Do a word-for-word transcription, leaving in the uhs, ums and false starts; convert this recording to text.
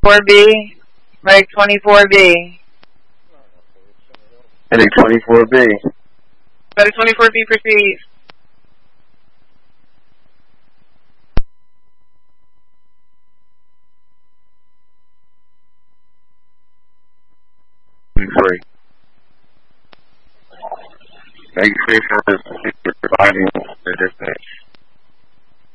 four B, Medic twenty-four B. Medic twenty-four B. Medic twenty-four B, proceed. Free. Thank you for providing the dispatch.